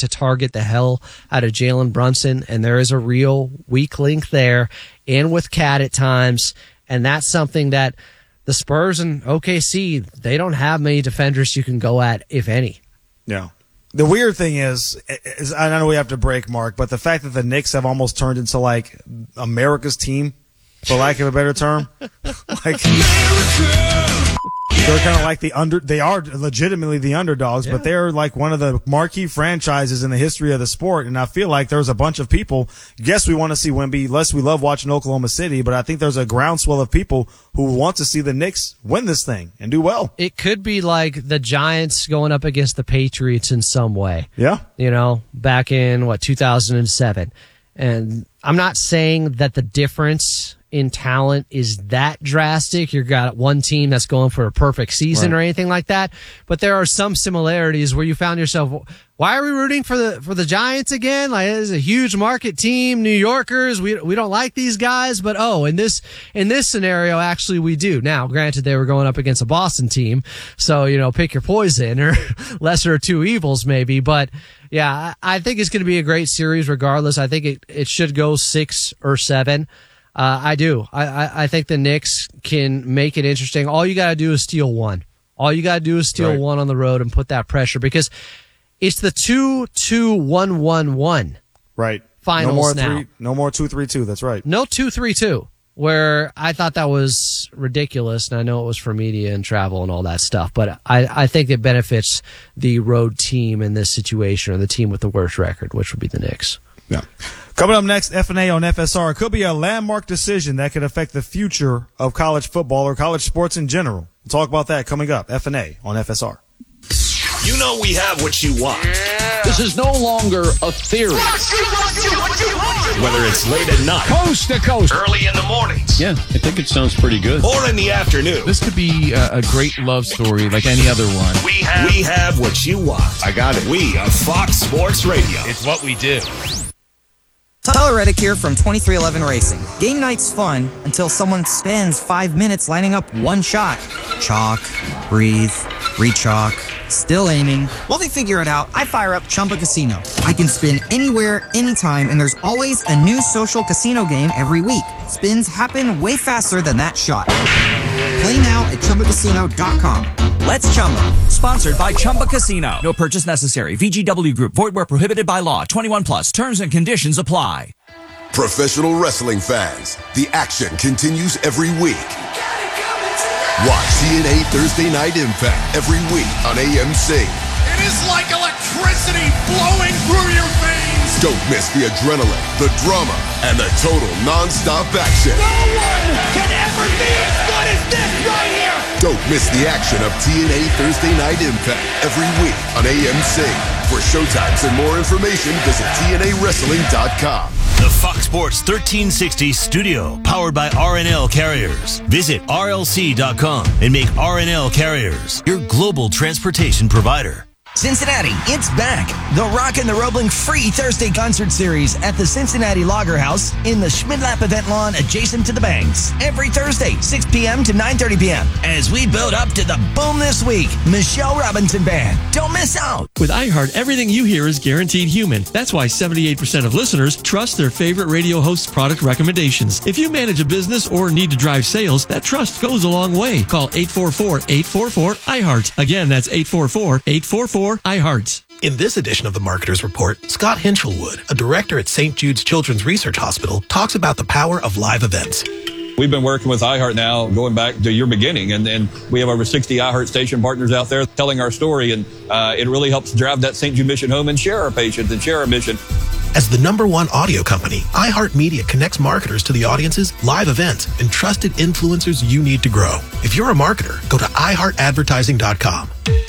to target the hell out of Jalen Brunson, and there is a real weak link there, and with Cat at times, and that's something that the Spurs and OKC, they don't have many defenders you can go at, if any. Yeah. The weird thing is I know we have to break, Mark, but the fact that the Knicks have almost turned into like America's team, for lack of a better term, like they're kind of like they are legitimately the underdogs, but they're like one of the marquee franchises in the history of the sport. And I feel like there's a bunch of people. Yes, we want to see Wemby. Yes, we love watching Oklahoma City, but I think there's a groundswell of people who want to see the Knicks win this thing and do well. It could be like the Giants going up against the Patriots in some way. Yeah. You know, back in 2007. And I'm not saying that the difference in talent is that drastic. You've got one team that's going for a perfect season or anything like that. But there are some similarities where you found yourself, why are we rooting for the Giants again? Like, it is a huge market team, New Yorkers. We don't like these guys, but in this scenario, actually we do. Now, granted, they were going up against a Boston team, so, pick your poison, or lesser of two evils maybe. But yeah, I think it's going to be a great series regardless. I think it should go 6 or 7. I do. I think the Knicks can make it interesting. All you got to do is steal one. All you got to do is steal one on the road and put that pressure, because it's the 2-2-1-1-1. Right. Finals now. No more 2-3-2. That's right. No 2-3-2, where I thought that was ridiculous, and I know it was for media and travel and all that stuff, but I think it benefits the road team in this situation, or the team with the worst record, which would be the Knicks. Yeah. Coming up next, F&A on FSR. It could be a landmark decision that could affect the future of college football or college sports in general. We'll talk about that coming up. F&A on FSR. You know we have what you want. Yeah. This is no longer a theory. Whether it's late at night, coast to coast, early in the mornings. Yeah, I think it sounds pretty good. Or in the afternoon. This could be a great love story like any other one. We have what you want. I got it. We are Fox Sports Radio. It's what we do. Tyler Reddick here from 2311 Racing. Game night's fun until someone spends 5 minutes lining up one shot. Chalk, breathe, re-chalk, still aiming. While they figure it out, I fire up Chumba Casino. I can spin anywhere, anytime, and there's always a new social casino game every week. Spins happen way faster than that shot. Play now at ChumbaCasino.com. Let's Chumba. Sponsored by Chumba Casino. No purchase necessary. VGW Group. Void where prohibited by law. 21 plus. Terms and conditions apply. Professional wrestling fans, the action continues every week. Watch TNA Thursday Night Impact every week on AMC. It is like electricity flowing through your veins. Don't miss the adrenaline, the drama, and the total non-stop action. No one can ever be as good as this right here. Don't miss the action of TNA Thursday Night Impact every week on AMC. For showtimes and more information, visit TNAWrestling.com. The Fox Sports 1360 studio, powered by RNL Carriers. Visit RLC.com and make RNL Carriers your global transportation provider. Cincinnati, it's back. The Rock and the Roebling free Thursday concert series at the Cincinnati Lager House in the Schmidlap event lawn adjacent to the Banks. Every Thursday, 6 p.m. to 9:30 p.m. as we build up to the boom this week. Michelle Robinson Band. Don't miss out. With iHeart, everything you hear is guaranteed human. That's why 78% of listeners trust their favorite radio host's product recommendations. If you manage a business or need to drive sales, that trust goes a long way. Call 844-844-iHeart. Again, that's 844-844-iHeart. In this edition of the Marketer's Report, Scott Hinchelwood, a director at St. Jude's Children's Research Hospital, talks about the power of live events. We've been working with iHeart now going back to your beginning, and we have over 60 iHeart station partners out there telling our story, and it really helps drive that St. Jude mission home and share our patients and share our mission. As the #1 audio company, iHeartMedia connects marketers to the audiences, live events, and trusted influencers you need to grow. If you're a marketer, go to iHeartAdvertising.com.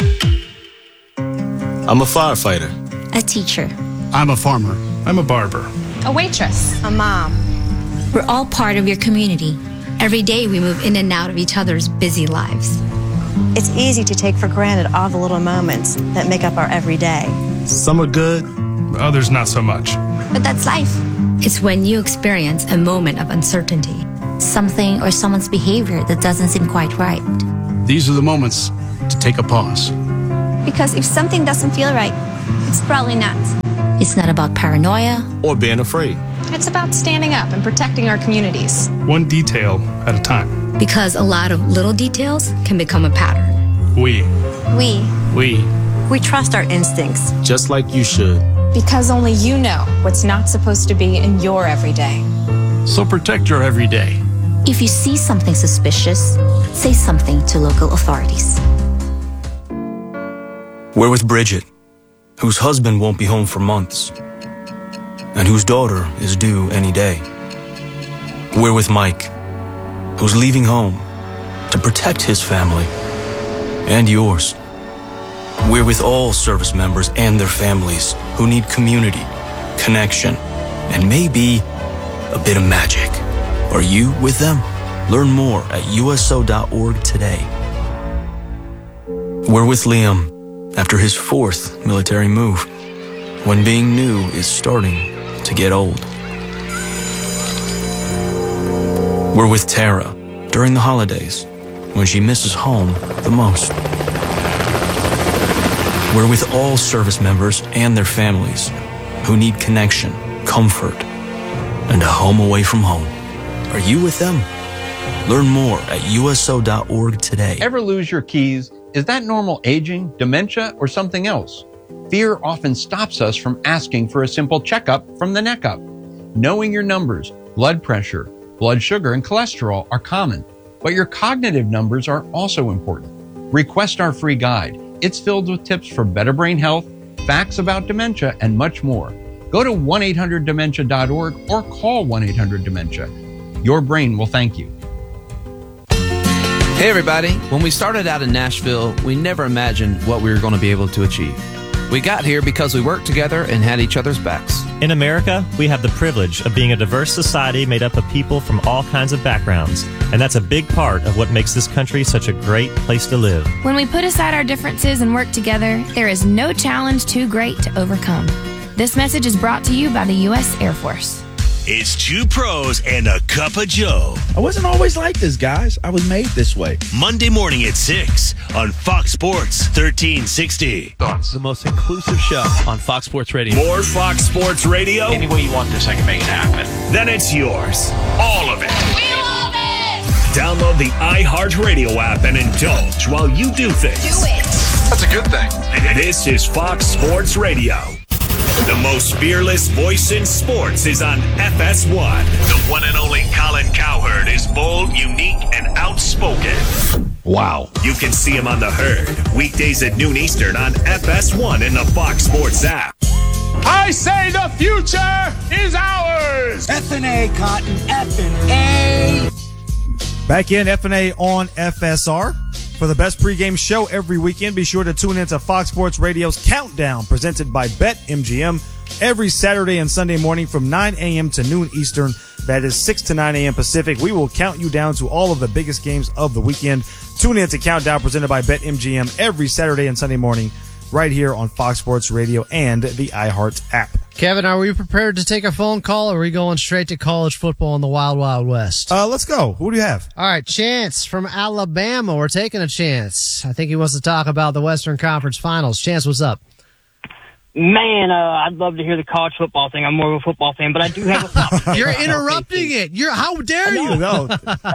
I'm a firefighter. A teacher. I'm a farmer. I'm a barber. A waitress. A mom. We're all part of your community. Every day we move in and out of each other's busy lives. It's easy to take for granted all the little moments that make up our everyday. Some are good, others not so much. But that's life. It's when you experience a moment of uncertainty, something or someone's behavior that doesn't seem quite right. These are the moments to take a pause. Because if something doesn't feel right, it's probably not. It's not about paranoia or being afraid. It's about standing up and protecting our communities. One detail at a time. because a lot of little details can become a pattern. We trust our instincts. Just like you should. Because only you know what's not supposed to be in your everyday. So protect your everyday. If you see something suspicious, say something to local authorities. We're with Bridget, whose husband won't be home for months, and whose daughter is due any day. We're with Mike, who's leaving home to protect his family and yours. We're with all service members and their families who need community, connection, and maybe a bit of magic. Are you with them? Learn more at USO.org today. We're with Liam after his 4th military move, when being new is starting to get old. We're with Tara during the holidays, when she misses home the most. We're with all service members and their families who need connection, comfort, and a home away from home. Are you with them? Learn more at USO.org today. Ever lose your keys? Is that normal aging, dementia, or something else? Fear often stops us from asking for a simple checkup from the neck up. Knowing your numbers, blood pressure, blood sugar, and cholesterol are common, but your cognitive numbers are also important. Request our free guide. It's filled with tips for better brain health, facts about dementia, and much more. Go to 1-800-DEMENTIA.org or call 1-800-DEMENTIA. Your brain will thank you. Hey everybody, when we started out in Nashville, we never imagined what we were going to be able to achieve. We got here because we worked together and had each other's backs. In America, we have the privilege of being a diverse society made up of people from all kinds of backgrounds, and that's a big part of what makes this country such a great place to live. When we put aside our differences and work together, there is no challenge too great to overcome. This message is brought to you by the U.S. Air Force. It's 2 pros and a cup of Joe. I wasn't always like this, guys. I was made this way. Monday morning at 6 on Fox Sports 1360. It's the most inclusive show on Fox Sports Radio. More Fox Sports Radio? Any way you want this, I can make it happen. Then it's yours. All of it. We love it! Download the iHeartRadio app and indulge while you do things. Do it. That's a good thing. This is Fox Sports Radio. The most fearless voice in sports is on FS1. The one and only Colin Cowherd is bold, unique, and outspoken. Wow. You can see him on The Herd, weekdays at noon Eastern on FS1 in the Fox Sports app. I say the future is ours. F&A, Cotton, F&A. Back in F&A on FSR. For the best pregame show every weekend, be sure to tune in to Fox Sports Radio's Countdown, presented by BetMGM, every Saturday and Sunday morning from 9 a.m. to noon Eastern. That is 6 to 9 a.m. Pacific. We will count you down to all of the biggest games of the weekend. Tune in to Countdown, presented by BetMGM, every Saturday and Sunday morning, right here on Fox Sports Radio and the iHeart app. Kevin, are we prepared to take a phone call, or are we going straight to college football in the Wild Wild West? Let's go. Who do you have? All right, Chance from Alabama. We're taking a chance. I think he wants to talk about the Western Conference Finals. Chance, what's up? Man, I'd love to hear the college football thing. I'm more of a football fan, but I do have a football. You're interrupting it. How dare you? No.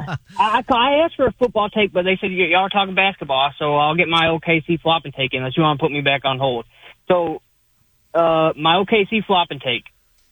I asked for a football take, but they said y'all are talking basketball, so I'll get my OKC flopping take unless you want to put me back on hold. So, my OKC flopping take.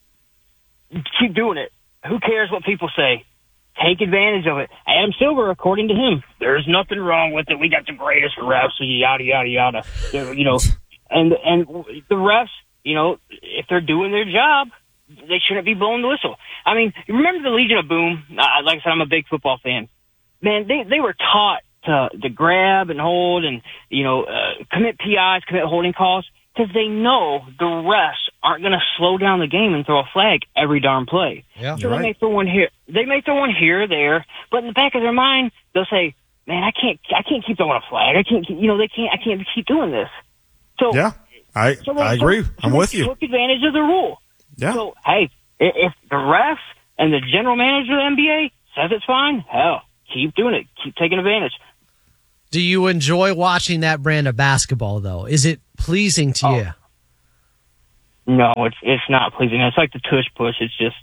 Keep doing it. Who cares what people say? Take advantage of it. Adam Silver, according to him, there's nothing wrong with it. We got the greatest refs, yada, yada, yada. You know, and the refs, you know, if they're doing their job, they shouldn't be blowing the whistle. I mean, you remember the Legion of Boom? Like I said, I'm a big football fan. Man, they were taught to grab and hold and, you know, commit PIs, commit holding calls, because they know the refs aren't going to slow down the game and throw a flag every darn play. Yeah, so they may throw one here. They may throw one here or there, but in the back of their mind, they'll say, "Man, I can't keep throwing a flag. I can't keep doing this." So yeah, I agree. I'm with you. Took advantage of the rule. Yeah. So hey, if the refs and the general manager of the NBA says it's fine, hell, keep doing it. Keep taking advantage. Do you enjoy watching that brand of basketball, though? Is it pleasing to you? No, it's not pleasing. It's like the tush push. It's just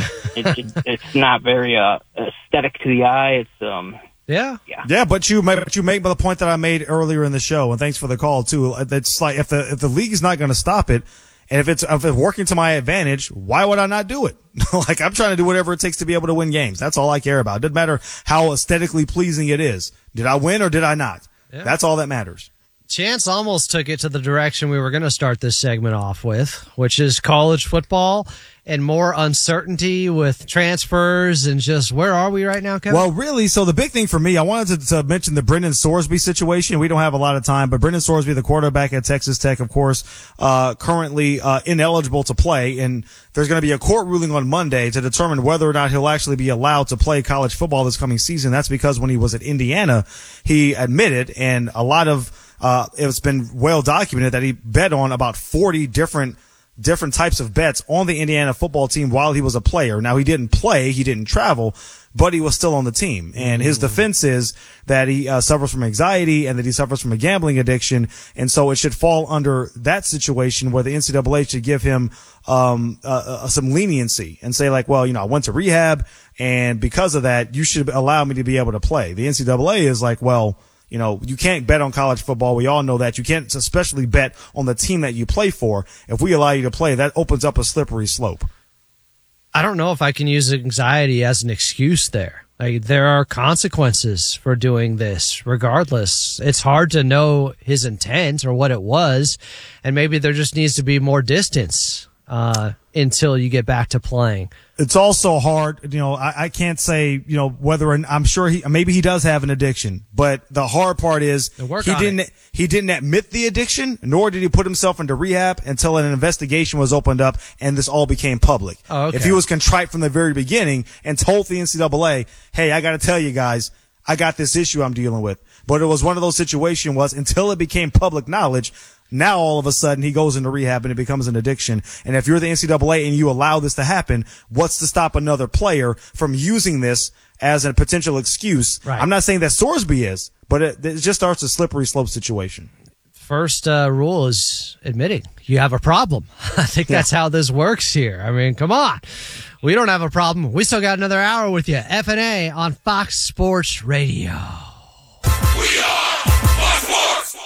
it's not very aesthetic to the eye. It's Yeah, but you make the point that I made earlier in the show, and thanks for the call too. It's like if the league is not going to stop it, and if it's working to my advantage, why would I not do it? Like, I'm trying to do whatever it takes to be able to win games. That's all I care about. It doesn't matter how aesthetically pleasing it is. Did I win or did I not? Yeah. That's all that matters. Chance almost took it to the direction we were going to start this segment off with, which is college football and more uncertainty with transfers and just where are we right now, Kevin? Well, really, so the big thing for me, I wanted to mention the Brendan Sorsby situation. We don't have a lot of time, but Brendan Sorsby, the quarterback at Texas Tech, of course, currently ineligible to play, and there's going to be a court ruling on Monday to determine whether or not he'll actually be allowed to play college football this coming season. That's because when he was at Indiana, he admitted, and a lot of it's been well documented, that he bet on about 40 different types of bets on the Indiana football team while he was a player. Now, he didn't play, he didn't travel, but he was still on the team. And his defense is that he suffers from anxiety and that he suffers from a gambling addiction. And so it should fall under that situation where the NCAA should give him some leniency and say, like, well, I went to rehab, and because of that, you should allow me to be able to play. The NCAA is like, well, you can't bet on college football. We all know that. You can't especially bet on the team that you play for. If we allow you to play, that opens up a slippery slope. I don't know if I can use anxiety as an excuse there. Like, there are consequences for doing this regardless. It's hard to know his intent or what it was, and maybe there just needs to be more distance until you get back to playing. It's also hard, I can't say, whether, I'm sure maybe he does have an addiction, but the hard part is he didn't admit the addiction, nor did he put himself into rehab until an investigation was opened up and this all became public. Oh, okay. If he was contrite from the very beginning and told the NCAA, hey, I got to tell you guys, I got this issue I'm dealing with. But it was one of those situations until it became public knowledge, now all of a sudden he goes into rehab and it becomes an addiction. And if you're the NCAA and you allow this to happen, what's to stop another player from using this as a potential excuse? Right. I'm not saying that Sorsby is, but it just starts a slippery slope situation. First rule is admitting you have a problem. I think that's how this works here. I mean, come on. We don't have a problem. We still got another hour with you. F&A on Fox Sports Radio. We are Fox Sports.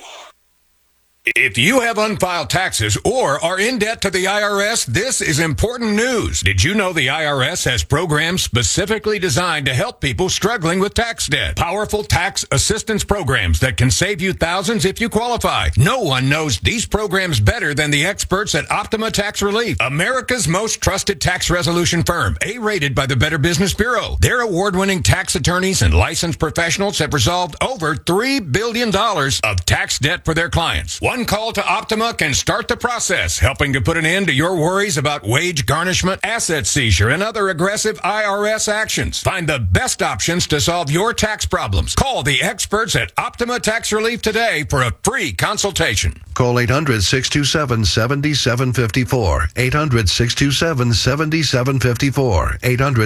If you have unfiled taxes or are in debt to the IRS, this is important news. Did you know the IRS has programs specifically designed to help people struggling with tax debt? Powerful tax assistance programs that can save you thousands if you qualify. No one knows these programs better than the experts at Optima Tax Relief, America's most trusted tax resolution firm, A-rated by the Better Business Bureau. Their award-winning tax attorneys and licensed professionals have resolved over $3 billion of tax debt for their clients. One call to Optima can start the process, helping to put an end to your worries about wage garnishment, asset seizure, and other aggressive IRS actions. Find the best options to solve your tax problems. Call the experts at Optima Tax Relief today for a free consultation. Call 800-627-7754. 800-627-7754.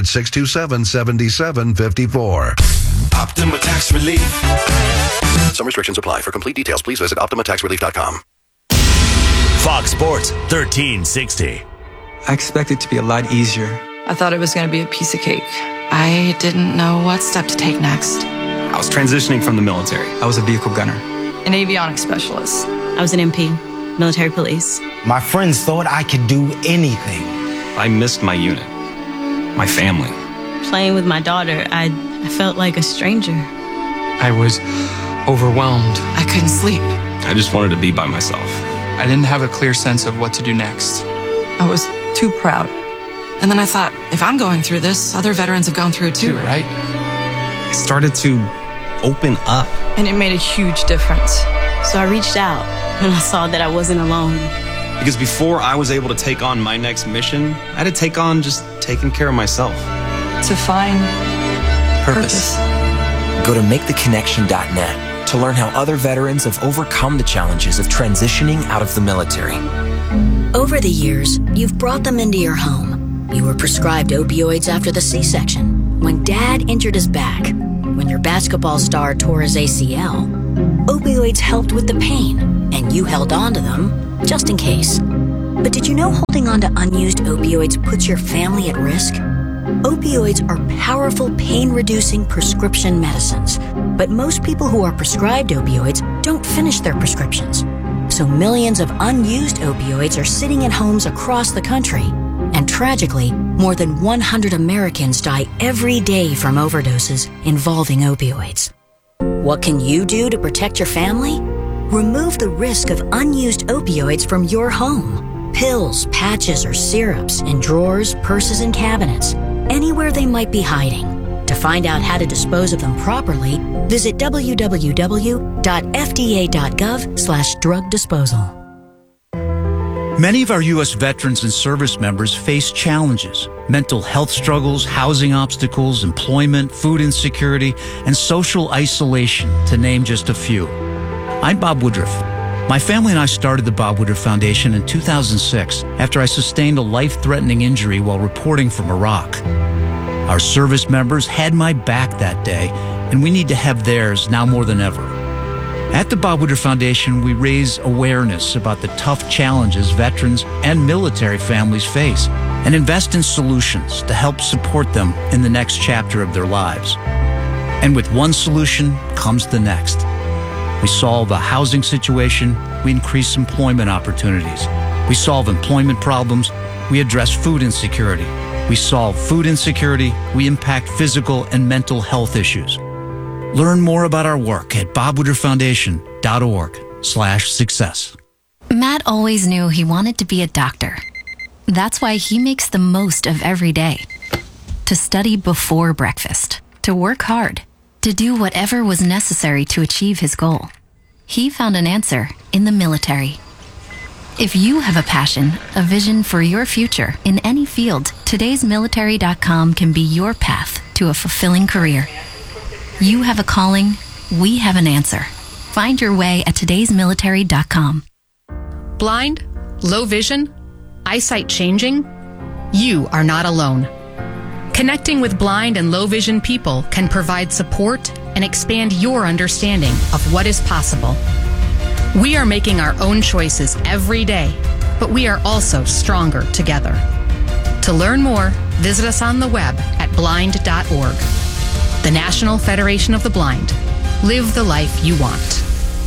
800-627-7754. Optima Tax Relief. Some restrictions apply. For complete details, please visit OptimaTaxRelief.com. Fox Sports 1360. I expected it to be a lot easier. I thought it was going to be a piece of cake. I didn't know what step to take next. I was transitioning from the military. I was a vehicle gunner. An avionics specialist. I was an MP, military police. My friends thought I could do anything. I missed my unit, my family. Playing with my daughter, I felt like a stranger. I was overwhelmed. I couldn't sleep. I just wanted to be by myself. I didn't have a clear sense of what to do next. I was too proud. And then I thought, if I'm going through this, other veterans have gone through it too, right? I started to open up. And it made a huge difference. So I reached out and I saw that I wasn't alone. Because before I was able to take on my next mission, I had to take on just taking care of myself. To find purpose. Go to MakeTheConnection.net to learn how other veterans have overcome the challenges of transitioning out of the military. Over the years, you've brought them into your home. You were prescribed opioids after the C-section, when Dad injured his back, when your basketball star tore his ACL. Opioids helped with the pain, and you held on to them just in case. But did you know holding on to unused opioids puts your family at risk? Opioids are powerful pain-reducing prescription medicines, but most people who are prescribed opioids don't finish their prescriptions. So millions of unused opioids are sitting in homes across the country. And tragically, more than 100 Americans die every day from overdoses involving opioids. What can you do to protect your family? Remove the risk of unused opioids from your home. Pills, patches, or syrups in drawers, purses, and cabinets, anywhere they might be hiding. To find out how to dispose of them properly, visit www.fda.gov/drug disposal. Many of our U.S. veterans and service members face challenges: mental health struggles, housing obstacles, employment, food insecurity, and social isolation, to name just a few. I'm Bob Woodruff. My family and I started the Bob Woodruff Foundation in 2006 after I sustained a life-threatening injury while reporting from Iraq. Our service members had my back that day, and we need to have theirs now more than ever. At the Bob Woodruff Foundation, we raise awareness about the tough challenges veterans and military families face and invest in solutions to help support them in the next chapter of their lives. And with one solution comes the next. We solve a housing situation, we increase employment opportunities. We solve employment problems, we address food insecurity. We solve food insecurity, we impact physical and mental health issues. Learn more about our work at bobwoodrufffoundation.org/success. Matt always knew he wanted to be a doctor. That's why he makes the most of every day. To study before breakfast, to work hard, to do whatever was necessary to achieve his goal. He found an answer in the military. If you have a passion, a vision for your future in any field, todaysmilitary.com can be your path to a fulfilling career. You have a calling, we have an answer. Find your way at todaysmilitary.com. Blind? Low vision? Eyesight changing? You are not alone. Connecting with blind and low vision people can provide support and expand your understanding of what is possible. We are making our own choices every day, but we are also stronger together. To learn more, visit us on the web at blind.org. The National Federation of the Blind. Live the life you want.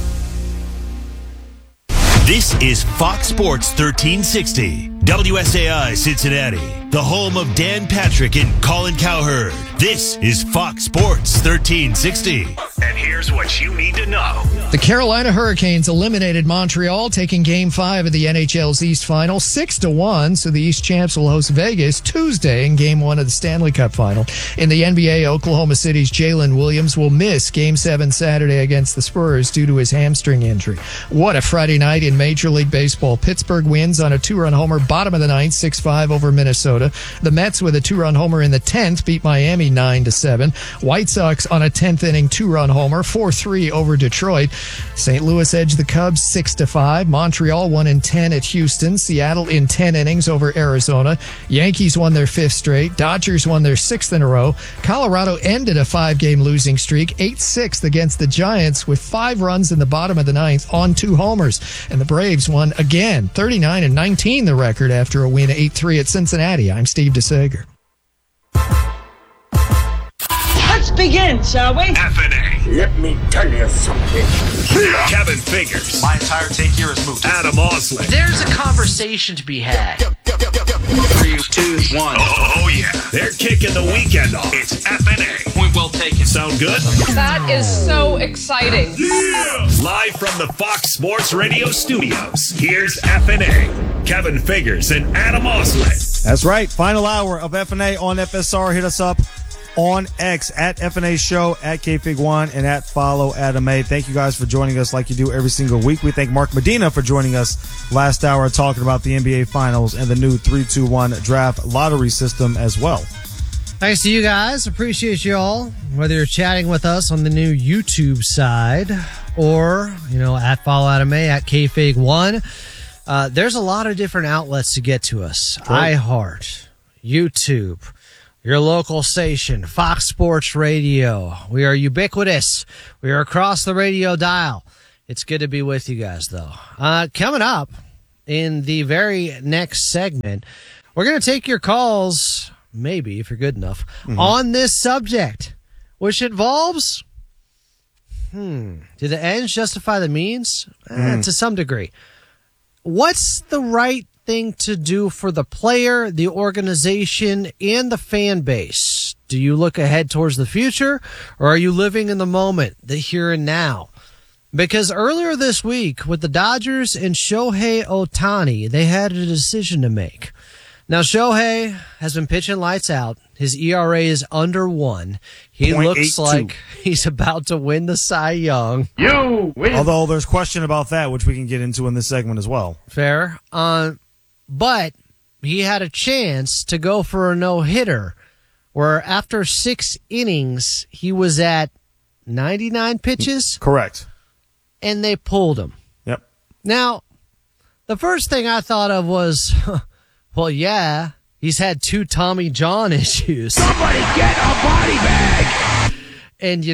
This is Fox Sports 1360, WSAI Cincinnati, the home of Dan Patrick and Colin Cowherd. This is Fox Sports 1360. And here's what you need to know. The Carolina Hurricanes eliminated Montreal, taking Game 5 of the NHL's East Final 6-1, so the East champs will host Vegas Tuesday in Game 1 of the Stanley Cup Final. In the NBA, Oklahoma City's Jalen Williams will miss Game 7 Saturday against the Spurs due to his hamstring injury. What a Friday night in Major League Baseball. Pittsburgh wins on a 2-run homer, bottom of the ninth, 6-5 over Minnesota. The Mets with a 2-run homer in the 10th beat Miami 9-7. White Sox on a 10th inning 2-run homer, 4-3 over Detroit. St. Louis edged the Cubs 6-5. Montreal won in 10 at Houston. Seattle in 10 innings over Arizona. Yankees won their 5th straight. Dodgers won their 6th in a row. Colorado ended a 5-game losing streak, 8-6 against the Giants with 5 runs in the bottom of the ninth on 2 homers. And the Braves won again, 39-19 the record after a win 8-3 at Cincinnati. I'm Steve DeSager. Let's begin, shall we? FNA. Let me tell you something. Kevin Figures. My entire take here is moved. Adam Osley. There's a conversation to be had. 3, 2, 1. Oh, yeah. They're kicking the weekend off. It's FNA. Point well taken. Sound good? That is so exciting. Yeah. Live from the Fox Sports Radio studios, here's FNA. Kevin Figures and Adam Osley. That's right. Final hour of FNA on FSR. Hit us up on X at FNA Show, at KFig1, and at Follow Adam A. Thank you guys for joining us like you do every single week. We thank Mark Medina for joining us last hour talking about the NBA Finals and the new 3-2-1 draft lottery system as well. Thanks to you guys. Appreciate you all. Whether you're chatting with us on the new YouTube side or, at Follow Adam A, at KFig1. There's a lot of different outlets to get to us. True. iHeart, YouTube, your local station, Fox Sports Radio. We are ubiquitous. We are across the radio dial. It's good to be with you guys, though. Coming up, in the very next segment. We're going to take your calls, maybe, if you're good enough, on this subject, which involves, do the ends justify the means? To some degree. What's the right thing to do for the player, the organization, and the fan base? Do you look ahead towards the future, or are you living in the moment, the here and now? Because earlier this week, with the Dodgers and Shohei Ohtani, they had a decision to make. Now, Shohei has been pitching lights out. His ERA is under 1. He looks like he's about to win the Cy Young. You win. Although there's question about that, which we can get into in this segment as well. Fair. But he had a chance to go for a no-hitter, where after 6 innings, he was at 99 pitches. Correct. And they pulled him. Yep. Now, the first thing I thought of was, well, yeah, he's had 2 Tommy John issues. Somebody get a body bag! And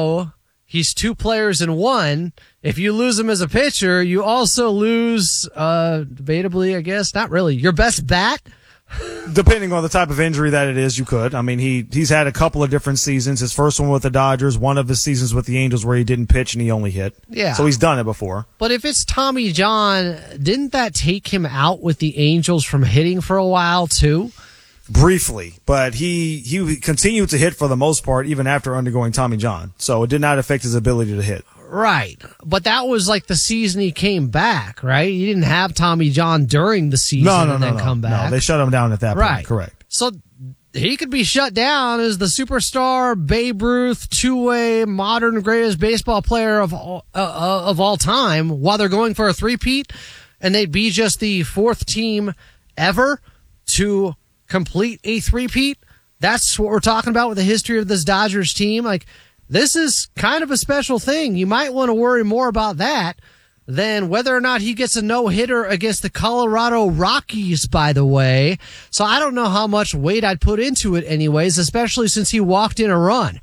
he's 2 players in one. If you lose him as a pitcher, you also lose, debatably, I guess, not really, your best bat. Depending on the type of injury that it is, you could. I mean, he's had a couple of different seasons. His first one with the Dodgers, one of his seasons with the Angels where he didn't pitch and he only hit. Yeah. So he's done it before. But if it's Tommy John, didn't that take him out with the Angels from hitting for a while too? Briefly, but he continued to hit for the most part even after undergoing Tommy John. So it did not affect his ability to hit. Right. But that was like the season he came back, right? You didn't have Tommy John during the season and then come back. No, they shut him down at that point. Correct. So he could be shut down as the superstar Babe Ruth, two-way, modern greatest baseball player of all time while they're going for a three-peat, and they'd be just the 4th team ever to complete a three-peat. That's what we're talking about with the history of this Dodgers team. Like, this is kind of a special thing. You might want to worry more about that than whether or not he gets a no-hitter against the Colorado Rockies, by the way. So I don't know how much weight I'd put into it anyways, especially since he walked in a run.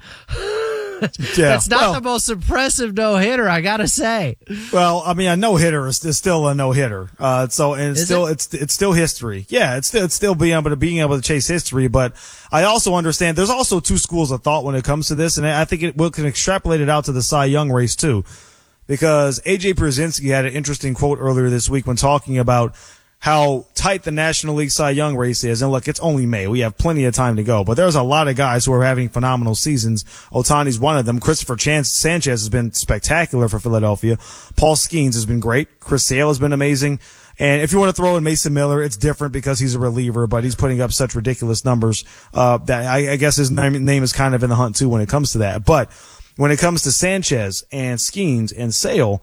That's not the most impressive no-hitter, I gotta say. Well, I mean, a no-hitter is still a no-hitter. It's still history. Yeah, it's still being able to chase history. But I also understand there's also 2 schools of thought when it comes to this, and I think we can extrapolate it out to the Cy Young race too, because AJ Pierzynski had an interesting quote earlier this week when talking about how tight the National League Cy Young race is. And look, it's only May. We have plenty of time to go. But there's a lot of guys who are having phenomenal seasons. Ohtani's one of them. Christopher Sanchez has been spectacular for Philadelphia. Paul Skeens has been great. Chris Sale has been amazing. And if you want to throw in Mason Miller, it's different because he's a reliever, but he's putting up such ridiculous numbers that I guess his name is kind of in the hunt too when it comes to that. But when it comes to Sanchez and Skeens and Sale,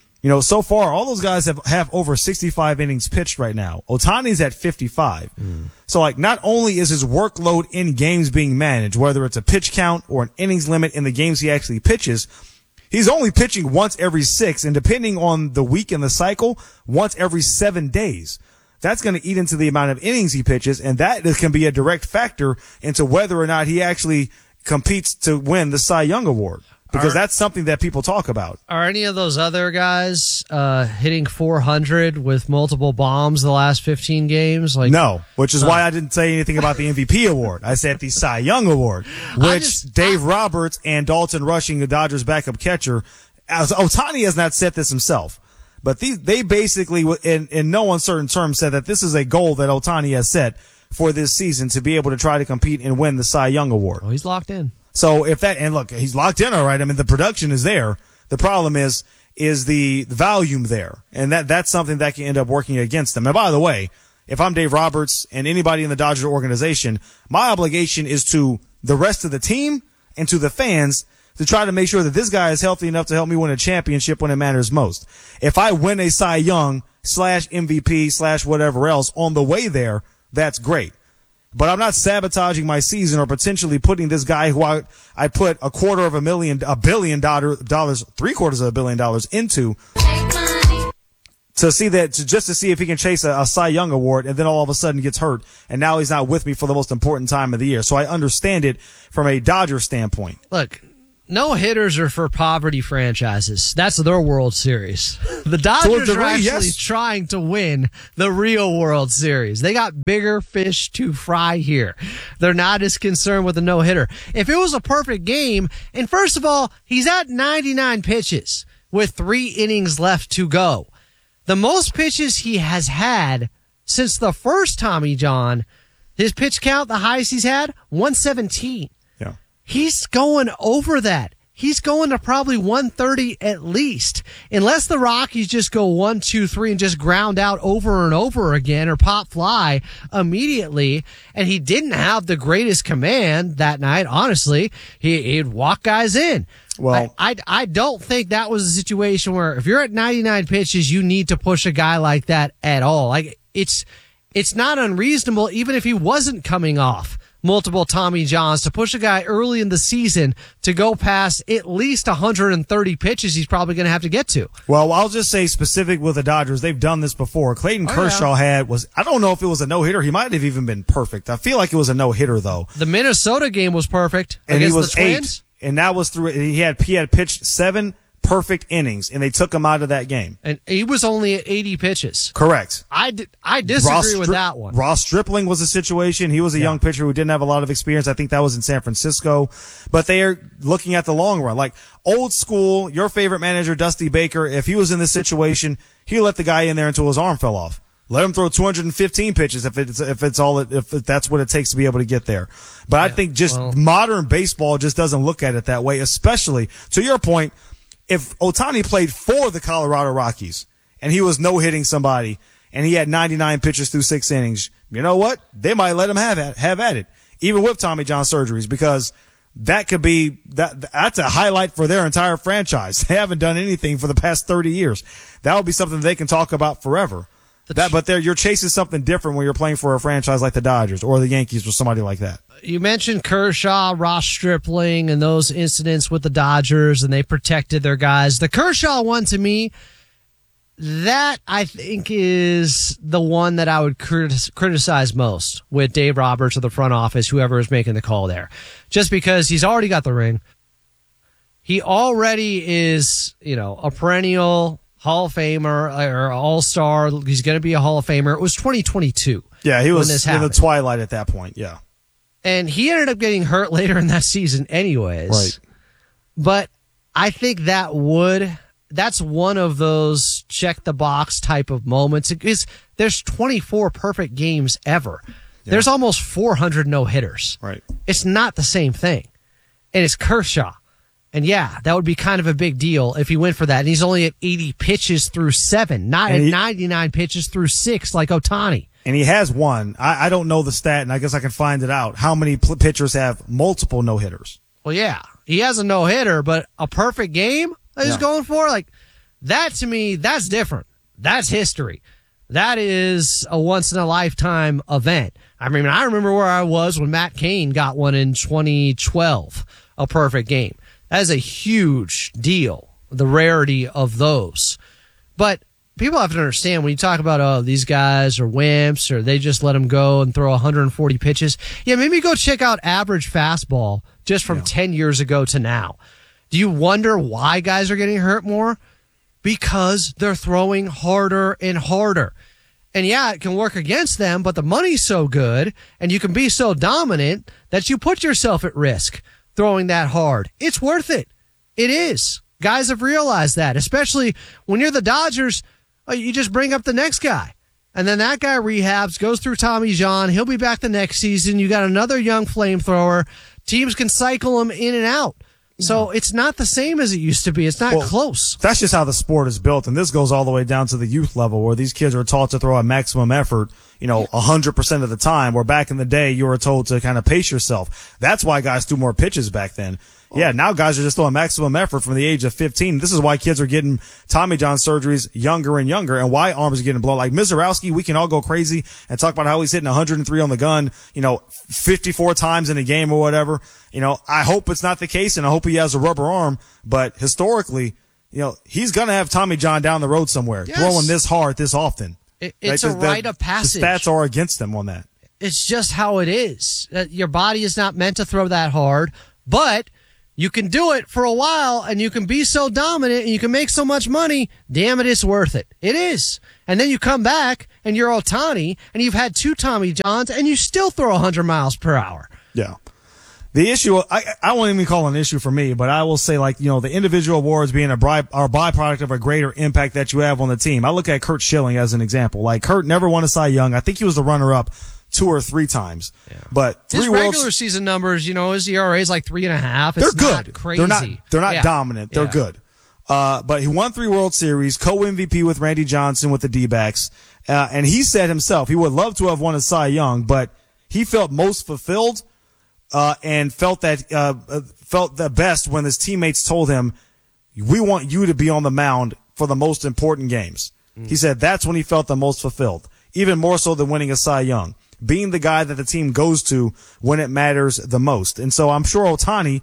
so far, all those guys have over 65 innings pitched right now. Ohtani's at 55. So, not only is his workload in games being managed, whether it's a pitch count or an innings limit in the games he actually pitches, he's only pitching once every 6, and depending on the week in the cycle, once every 7 days. That's going to eat into the amount of innings he pitches, and that can be a direct factor into whether or not he actually competes to win the Cy Young Award. Because that's something that people talk about. Are any of those other guys hitting 400 with multiple bombs the last 15 games? No, which is why I didn't say anything about the MVP award. I said the Cy Young Award, which Dave Roberts and Dalton Rushing, the Dodgers' backup catcher, Ohtani has not said this himself, but they basically, in no uncertain terms, said that this is a goal that Ohtani has set for this season to be able to try to compete and win the Cy Young Award. Oh, he's locked in. So and look, he's locked in all right. I mean, the production is there. The problem is the volume there. And that's something that can end up working against them. And by the way, if I'm Dave Roberts and anybody in the Dodgers organization, my obligation is to the rest of the team and to the fans to try to make sure that this guy is healthy enough to help me win a championship when it matters most. If I win a Cy Young / whatever else on the way there, that's great. But I'm not sabotaging my season or potentially putting this guy who I put $250 million, $750 million into to see if he can chase a Cy Young Award, and then all of a sudden gets hurt, and now he's not with me for the most important time of the year. So I understand it from a Dodger standpoint. Look, No-hitters are for poverty franchises. That's their World Series. The Dodgers are actually trying to win the real World Series. They got bigger fish to fry here. They're not as concerned with a no-hitter. If it was a perfect game, and first of all, he's at 99 pitches with 3 innings left to go. The most pitches he has had since the first Tommy John, his pitch count, the highest he's had, 117. He's going over that. He's going to probably 130 at least. Unless the Rockies just go 1, 2, 3 and just ground out over and over again or pop fly immediately. And he didn't have the greatest command that night, honestly. He'd walk guys in. Well, I don't think that was a situation where if you're at 99 pitches, you need to push a guy like that at all. Like it's not unreasonable, even if he wasn't coming off multiple Tommy Johns, to push a guy early in the season to go past at least 130 pitches he's probably going to have to get to. Well, I'll just say specific with the Dodgers, they've done this before. Clayton Kershaw I don't know if it was a no-hitter. He might have even been perfect. I feel like it was a no-hitter, though. The Minnesota game was perfect and against he was the Twins. 8, and that was through, he had pitched 7 perfect innings, and they took him out of that game. And he was only at 80 pitches. Correct. I disagree with that one. Ross Stripling was a situation. He was a young pitcher who didn't have a lot of experience. I think that was in San Francisco. But they are looking at the long run. Like old school, your favorite manager, Dusty Baker, if he was in this situation, he let the guy in there until his arm fell off. Let him throw 215 pitches if that's what it takes to be able to get there. But I think modern baseball just doesn't look at it that way, especially to your point. If Ohtani played for the Colorado Rockies and he was no-hitting somebody and he had 99 pitches through 6 innings, you know what? They might let him have at it, even with Tommy John surgeries, because that could be that's a highlight for their entire franchise. They haven't done anything for the past 30 years. That would be something they can talk about forever. But you're chasing something different when you're playing for a franchise like the Dodgers or the Yankees or somebody like that. You mentioned Kershaw, Ross Stripling, and those incidents with the Dodgers, and they protected their guys. The Kershaw one, to me, that I think is the one that I would criticize most with Dave Roberts or the front office, whoever is making the call there. Just because he's already got the ring. He already is, a perennial Hall of Famer or All-Star. He's going to be a Hall of Famer. It was 2022. Yeah, he was in the twilight at that point, yeah. And he ended up getting hurt later in that season anyways. Right. But I think that's one of those check the box type of moments. There's 24 perfect games ever. Yeah. There's almost 400 no-hitters. Right. It's not the same thing. And it's Kershaw. And yeah, that would be kind of a big deal if he went for that. And he's only at 80 pitches through 7, not at 99 pitches through 6 like Ohtani. And he has one. I don't know the stat, and I guess I can find it out. How many pitchers have multiple no-hitters? Well, yeah. He has a no-hitter, but a perfect game that he's going for? Like, that to me, that's different. That's history. That is a once-in-a-lifetime event. I mean, I remember where I was when Matt Cain got one in 2012, a perfect game. That is a huge deal, the rarity of those. But people have to understand when you talk about, these guys are wimps or they just let them go and throw 140 pitches. Yeah, maybe go check out average fastball just from 10 years ago to now. Do you wonder why guys are getting hurt more? Because they're throwing harder and harder. And yeah, it can work against them, but the money's so good and you can be so dominant that you put yourself at risk throwing that hard. It's worth it. It is. Guys have realized that, especially when you're the Dodgers. You just bring up the next guy. And then that guy rehabs, goes through Tommy John. He'll be back the next season. You got another young flamethrower. Teams can cycle him in and out. So it's not the same as it used to be. It's not close. That's just how the sport is built. And this goes all the way down to the youth level where these kids are taught to throw at maximum effort, 100% of the time, where back in the day you were told to kind of pace yourself. That's why guys threw more pitches back then. Yeah, now guys are just throwing maximum effort from the age of 15. This is why kids are getting Tommy John surgeries younger and younger, and why arms are getting blown. Like Mizorowski, we can all go crazy and talk about how he's hitting 103 on the gun, 54 times in a game or whatever. I hope it's not the case, and I hope he has a rubber arm. But historically, he's going to have Tommy John down the road somewhere, throwing this hard, this often. It's a rite of passage. The stats are against him on that. It's just how it is. Your body is not meant to throw that hard, but You can do it for a while, and you can be so dominant, and you can make so much money. Damn it, it's worth it. It is. And then you come back, and you're Ohtani, and you've had 2 Tommy Johns, and you still throw 100 miles per hour. Yeah. The issue, I won't even call it an issue for me, but I will say, like, the individual awards being a byproduct of a greater impact that you have on the team. I look at Curt Schilling as an example. Like, Curt never won a Cy Young. I think he was the runner-up 2 or 3 times. Yeah. But his regular season numbers, his ERA is like 3.5. They're good. Not crazy. They're not dominant. They're good. But he won 3 World Series, co-MVP with Randy Johnson with the D-backs. And he said himself he would love to have won a Cy Young, but he felt most fulfilled and felt the best when his teammates told him, "We want you to be on the mound for the most important games." He said that's when he felt the most fulfilled, even more so than winning a Cy Young, being the guy that the team goes to when it matters the most. And so I'm sure Ohtani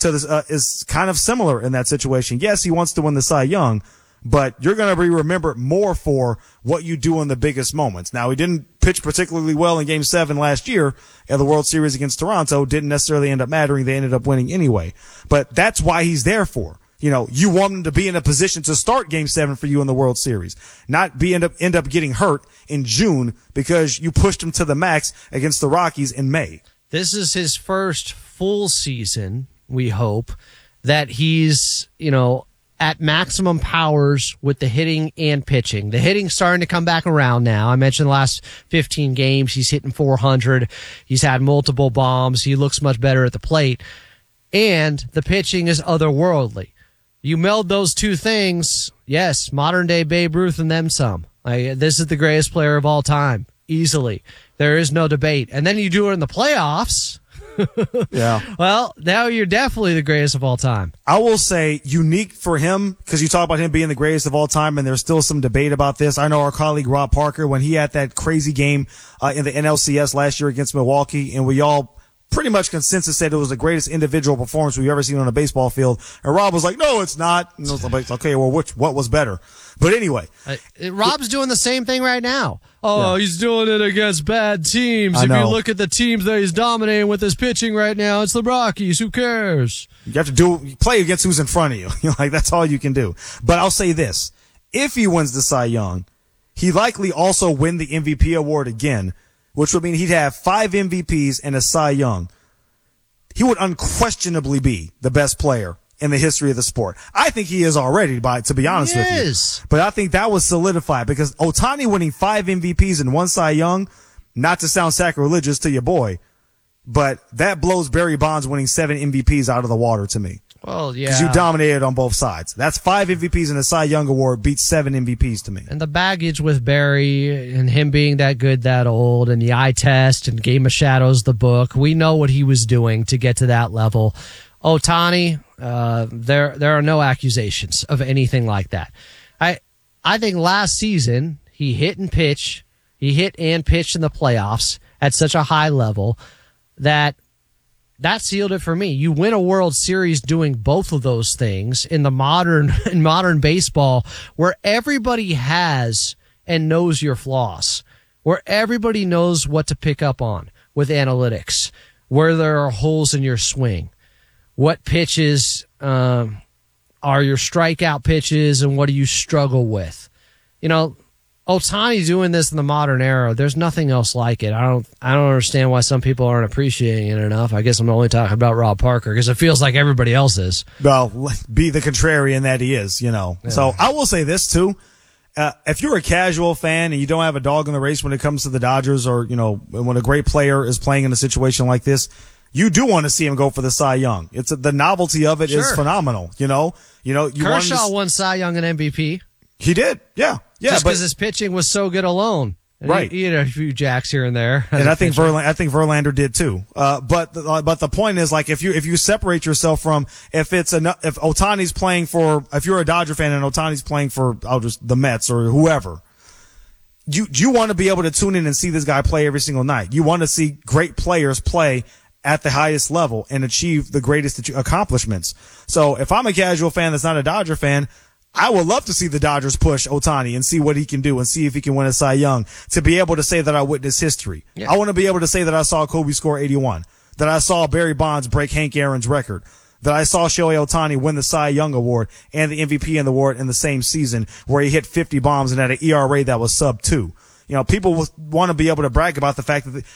is kind of similar in that situation. Yes, he wants to win the Cy Young, but you're going to be remembered more for what you do in the biggest moments. Now, he didn't pitch particularly well in Game 7 last year at the World Series against Toronto. Didn't necessarily end up mattering. They ended up winning anyway. But that's why he's there for. You want him to be in a position to start Game 7 for you in the World Series, not end up getting hurt in June because you pushed him to the max against the Rockies in May. This is his first full season, we hope, that he's, at maximum powers with the hitting and pitching. The hitting's starting to come back around now. I mentioned the last 15 games, he's hitting 400. He's had multiple bombs. He looks much better at the plate. And the pitching is otherworldly. You meld those 2 things, yes, modern day Babe Ruth and then some. This is the greatest player of all time, easily. There is no debate. And then you do it in the playoffs. Yeah. Well, now you're definitely the greatest of all time. I will say unique for him, because you talk about him being the greatest of all time, and there's still some debate about this. I know our colleague Rob Parker, when he had that crazy game in the NLCS last year against Milwaukee, and we all pretty much consensus said it was the greatest individual performance we've ever seen on a baseball field. And Rob was like, "No, it's not." And I was like, "Okay, well, what was better?" But anyway, Rob's doing the same thing right now. Oh, yeah. He's doing it against bad teams. If you look at the teams that he's dominating with his pitching right now, it's the Rockies. Who cares? You have to play against who's in front of you. That's all you can do. But I'll say this. If he wins the Cy Young, he likely also win the MVP award again, which would mean he'd have 5 MVPs and a Cy Young. He would unquestionably be the best player in the history of the sport. I think he is already, to be honest with you. But I think that was solidified because Ohtani winning 5 MVPs and 1 Cy Young, not to sound sacrilegious to your boy, but that blows Barry Bonds winning 7 MVPs out of the water to me. Well, yeah. Because you dominated on both sides. That's 5 MVPs and a Cy Young award beats 7 MVPs to me. And the baggage with Barry and him being that good, that old, and the eye test and Game of Shadows, the book, we know what he was doing to get to that level. Ohtani, there are no accusations of anything like that. I think last season he hit and pitched in the playoffs at such a high level that sealed it for me. You win a World Series doing both of those things in modern baseball, where everybody has and knows your flaws, where everybody knows what to pick up on with analytics, where there are holes in your swing, what pitches are your strikeout pitches, and what do you struggle with. Ohtani doing this in the modern era, there's nothing else like it. I don't understand why some people aren't appreciating it enough. I guess I'm only talking about Rob Parker because it feels like everybody else is. Well, be the contrarian that he is, Yeah. So I will say this too. If you're a casual fan and you don't have a dog in the race when it comes to the Dodgers, or, when a great player is playing in a situation like this, you do want to see him go for the Cy Young. The novelty of it is phenomenal. Kershaw won Cy Young and MVP. He did. Yeah. Yeah. Just because his pitching was so good alone. Right. He had a few jacks here and there. And I think Verlander did too. But the point is, like, if you separate yourself from, if Ohtani's playing for, if you're a Dodger fan and Ohtani's playing for, the Mets or whoever, you want to be able to tune in and see this guy play every single night. You want to see great players play at the highest level and achieve the greatest accomplishments. So if I'm a casual fan that's not a Dodger fan, I would love to see the Dodgers push Ohtani and see what he can do and see if he can win a Cy Young, to be able to say that I witnessed history. Yeah. I want to be able to say that I saw Kobe score 81, that I saw Barry Bonds break Hank Aaron's record, that I saw Shohei Ohtani win the Cy Young Award and the MVP in the award in the same season, where he hit 50 bombs and had an ERA that was sub 2. You know, people want to be able to brag about the fact that